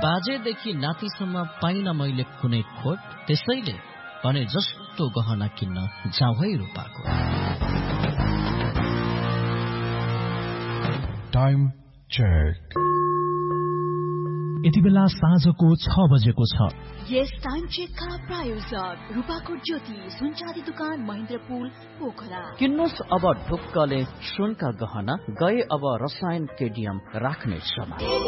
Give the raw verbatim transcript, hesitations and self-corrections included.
बाजेदेखि नातिसम्म पाइन मैले कुनै खोट, त्यसैले भने जस्तो गहना किन्न जाउँ है रूपाको। Time check. यति बेला साँझको छ बजेको छ। यस टाइम चेकका प्रायोजक रूपाको ज्योति सुनचाँदी दुकान महेन्द्रपुल पोखरा। किन्नुहोस् अब ढुक्कले सुनका गहना, गए अब रसायन केडियम राख्ने समय।